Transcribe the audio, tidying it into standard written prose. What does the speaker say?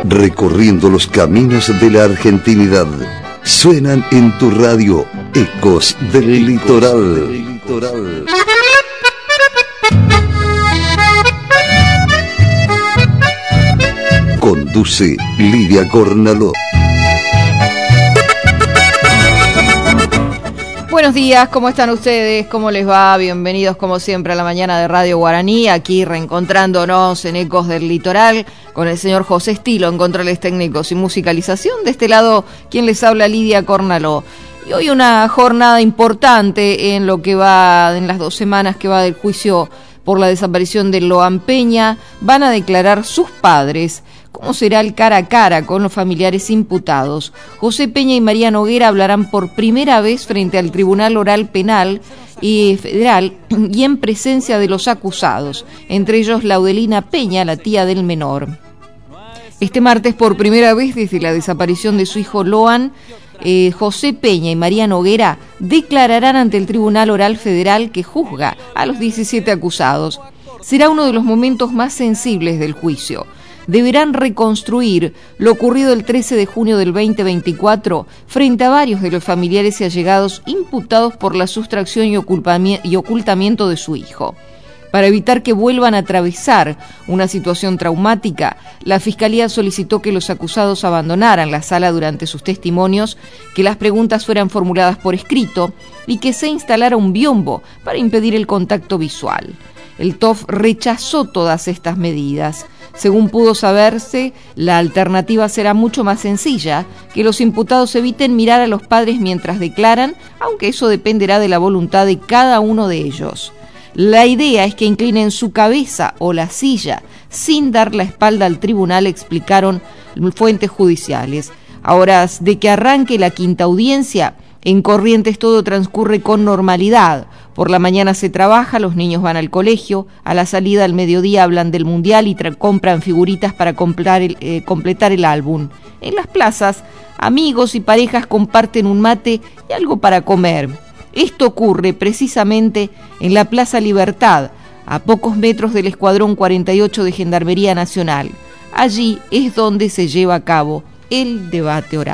Recorriendo los caminos de la argentinidad, suenan en tu radio Ecos del Litoral. Conduce Lidia Cornaló. Buenos días, ¿cómo están ustedes? ¿Cómo les va? Bienvenidos como siempre a la mañana de Radio Guaraní, aquí reencontrándonos en Ecos del Litoral con el señor José Estilo en controles técnicos y musicalización. De este lado, quien les habla, Lidia Cornaló. Y hoy una jornada importante en lo que va, en las 2 semanas que va del juicio por la desaparición de Loan Peña. Van a declarar sus padres. ¿Cómo será el cara a cara con los familiares imputados? José Peña y María Noguera hablarán por primera vez frente al Tribunal Oral Penal y Federal y en presencia de los acusados, entre ellos Laudelina Peña, la tía del menor. Este martes, por primera vez desde la desaparición de su hijo Loan, José Peña y María Noguera declararán ante el Tribunal Oral Federal que juzga a los 17 acusados. Será uno de los momentos más sensibles del juicio. Deberán reconstruir lo ocurrido el 13 de junio del 2024 frente a varios de los familiares y allegados imputados por la sustracción y ocultamiento de su hijo. Para evitar que vuelvan a atravesar una situación traumática, la Fiscalía solicitó que los acusados abandonaran la sala durante sus testimonios, que las preguntas fueran formuladas por escrito y que se instalara un biombo para impedir el contacto visual. El TOF rechazó todas estas medidas. Según pudo saberse, la alternativa será mucho más sencilla, que los imputados eviten mirar a los padres mientras declaran, aunque eso dependerá de la voluntad de cada uno de ellos. La idea es que inclinen su cabeza o la silla sin dar la espalda al tribunal, explicaron fuentes judiciales. A horas de que arranque la quinta audiencia, en Corrientes todo transcurre con normalidad. Por la mañana se trabaja, los niños van al colegio, a la salida al mediodía hablan del mundial y compran figuritas para completar el álbum. En las plazas, amigos y parejas comparten un mate y algo para comer. Esto ocurre precisamente en la Plaza Libertad, a pocos metros del Escuadrón 48 de Gendarmería Nacional. Allí es donde se lleva a cabo el debate oral.